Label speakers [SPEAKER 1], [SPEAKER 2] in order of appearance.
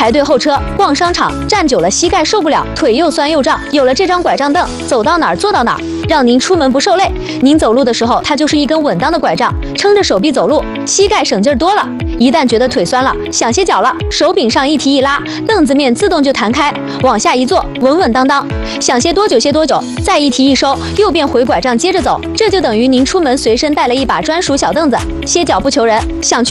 [SPEAKER 1] 排队候车、逛商场，站久了膝盖受不了，腿又酸又胀。有了这张拐杖凳，走到哪儿坐到哪儿，让您出门不受累。您走路的时候，它就是一根稳当的拐杖，撑着手臂走路，膝盖省劲儿多了。一旦觉得腿酸了，想歇脚了，手柄上一提一拉，凳子面自动就弹开，往下一坐，稳稳当当，想歇多久歇多久，再一提一收，又变回拐杖接着走。这就等于您出门随身带了一把专属小凳子，歇脚不求人，想去。